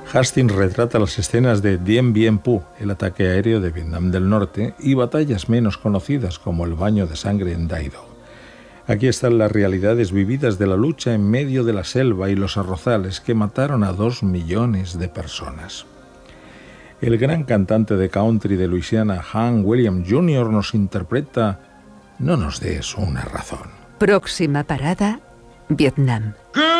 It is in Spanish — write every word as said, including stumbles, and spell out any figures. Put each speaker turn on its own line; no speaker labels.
Hastings retrata las escenas de Dien Bien Phu, el ataque aéreo de Vietnam del Norte, y batallas menos conocidas como el baño de sangre en Dai Do. Aquí están las realidades vividas de la lucha en medio de la selva y los arrozales que mataron a dos millones de personas. El gran cantante de country de Luisiana, Hank Williams junior, nos interpreta No nos des una razón.
Próxima parada, Vietnam.